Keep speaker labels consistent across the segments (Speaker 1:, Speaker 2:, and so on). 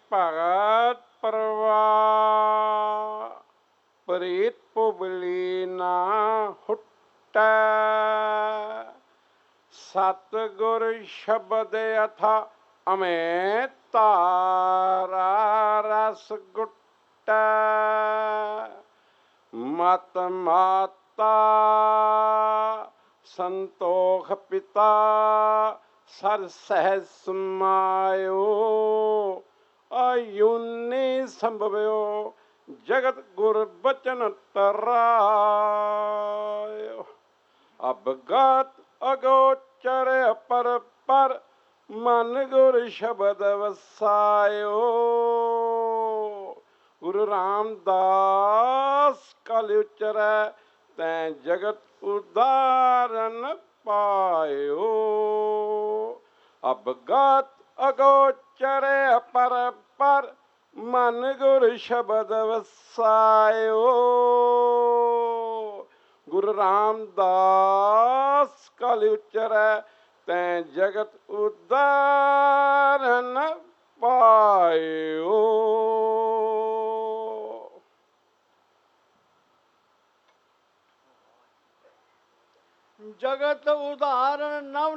Speaker 1: ਭਗਤ ਪਰਵਾ ਪ੍ਰੀਤ ਪੁਬਲੀ ਨਾ ਹੁਟੈ। ਸਤਿਗੁਰ ਸ਼ਬਦ ਅਥਾ ਅਮੇ ਧਾਰਾ ਰਸ ਗੁਟੈ। ਮਤ ਮਾਤਾ ਸੰਤੋਖ ਪਿਤਾ ਸਰ ਸਹਿ ਸਮਾਇਓ। ਆਯੁਨੇ ਸੰਭਵਿਓ ਜਗਤ ਗੁਰ ਬਚਨ ਤਰਾਇਓ। ਅਬਗਤ ਅਗੋਚਰ ਪਰ ਪਰ ਮਨ ਗੁਰ ਸ਼ਬਦ ਵਸਾਇਓ। ਗੁਰੂ ਰਾਮਦਾਸ ਕਲ ਉਚਰੈ ਤੈਂ ਜਗਤ ਉਦਾਰਨ ਪਾਇਓ। ਅਬਗਤ ਅਗੋਚਰ ਪਰ ਪਰ ਮਨ ਗੁਰ ਸ਼ਬਦ ਵਸਾਇਓ। ਗੁਰੂ ਰਾਮਦਾਸ ਕਲ ਉਚਰੈ ਤੈਂ ਜਗਤ ਉਦਾਰਨ ਪਾਇਓ।
Speaker 2: ਜਗਤ ਉਦਾਹਰਨ ਨਵ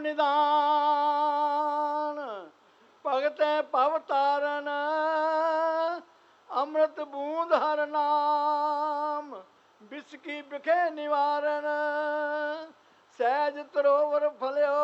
Speaker 2: ਨਿਦਾਨ ਭਗਤੈ ਭਵ ਤਾਰਨ। ਅੰਮ੍ਰਿਤ ਬੂੰਦ ਹਰ ਨਾਮ ਬਿਸਕੀ ਬਿਖੇ ਨਿਵਾਰਨ। ਸਹਿਜ ਤਰੋਵਰ ਫਲਿਓ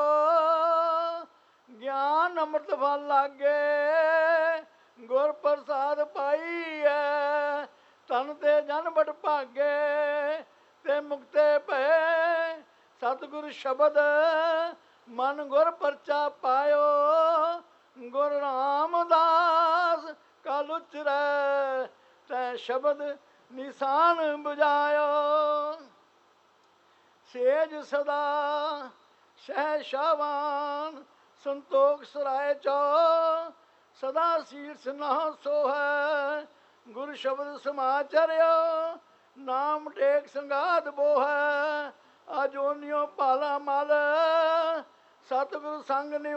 Speaker 2: ਗਿਆਨ ਅੰਮ੍ਰਿਤ ਫਲ ਲਾਗੇ। ਗੁਰ ਪ੍ਰਸਾਦ ਪਾਈਐ ਤਨ ਤੇ ਜਨ ਬੜ ਭਾਗੇ। ਤੇ ਮੁਕਤੇ ਭਏ ਸਤਿਗੁਰ ਸ਼ਬਦ ਮਨ ਗੁਰ ਪਰਚਾ ਪਾਇਓ। ਗੁਰੂ ਰਾਮਦਾਸ ਕਲ ਉਚਰੈ ਤੈ ਸ਼ਬਦ ਨਿਸ਼ਾਨ ਬੁਝਾਇਓ। ਸੇਜ ਸਦਾ ਸਹਿ ਸ਼ਾਵਾਨ ਸੰਤੋਖ ਸਰਾਏ ਚੋ। ਸਦਾ ਸੀਸ ਨਾ ਸੋਹੈ ਗੁਰ ਸ਼ਬਦ ਸਮਾਚਰਿਓ। ਨਾਮ ਟੇਕ ਸੰਗਾਤ ਬੋਹੈ ਅਜੋਨਿਓ ਭਾਲਾ ਮਲ। ਸਤਿਗੁਰ ਸੰਗ